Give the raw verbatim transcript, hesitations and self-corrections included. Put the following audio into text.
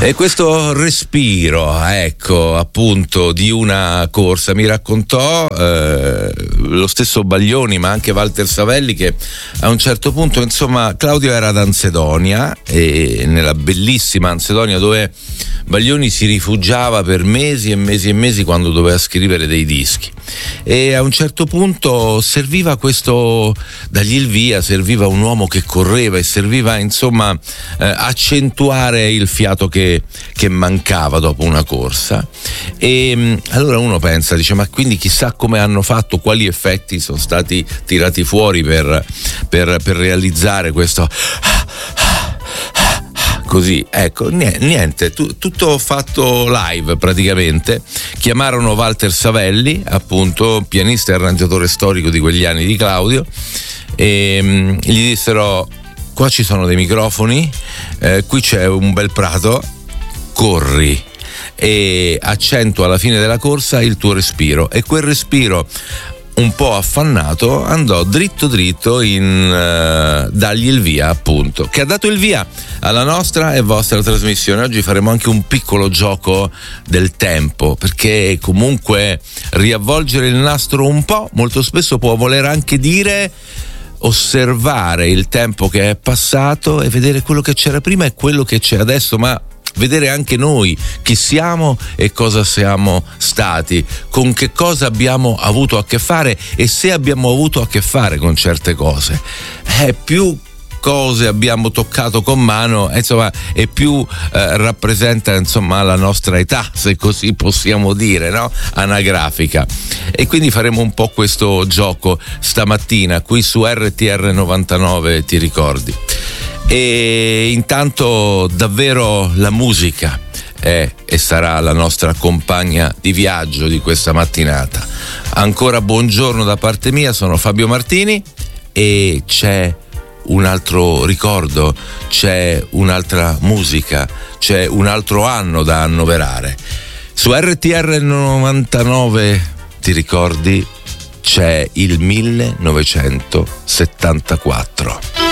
E questo respiro, ecco, appunto, di una corsa mi raccontò eh, lo stesso Baglioni, ma anche Walter Savelli, che a un certo punto, insomma, Claudio era ad Ansedonia, e nella bellissima Ansedonia dove Baglioni si rifugiava per mesi e mesi e mesi quando doveva scrivere dei dischi. E a un certo punto serviva questo, dagli il via, serviva un uomo che correva e serviva, insomma, eh, accentuare il fiato che che mancava dopo una corsa. E mh, allora uno pensa, dice, ma quindi chissà come hanno fatto, quali effetti sono stati tirati fuori per, per, per realizzare questo così, ecco, niente, tu, tutto fatto live praticamente. Chiamarono Walter Savelli, appunto pianista e arrangiatore storico di quegli anni di Claudio, e mh, gli dissero: qua ci sono dei microfoni, eh, qui c'è un bel prato, corri e accentua alla fine della corsa il tuo respiro. E quel respiro un po' affannato andò dritto dritto in uh, dagli il via, appunto, che ha dato il via alla nostra e vostra trasmissione. Oggi faremo anche un piccolo gioco del tempo, perché comunque riavvolgere il nastro un po' molto spesso può voler anche dire osservare il tempo che è passato e vedere quello che c'era prima e quello che c'è adesso, ma vedere anche noi chi siamo e cosa siamo stati, con che cosa abbiamo avuto a che fare e se abbiamo avuto a che fare con certe cose. Eh, più cose abbiamo toccato con mano, insomma, e più eh, rappresenta, insomma, la nostra età, se così possiamo dire, no? Anagrafica. E quindi faremo un po' questo gioco stamattina qui su R T R novantanove, ti ricordi? E intanto davvero la musica è e sarà la nostra compagna di viaggio di questa mattinata. Ancora buongiorno da parte mia, sono Fabio Martini e c'è un altro ricordo, c'è un'altra musica, c'è un altro anno da annoverare. Su R T R novantanove, ti ricordi, c'è il millenovecentosettantaquattro.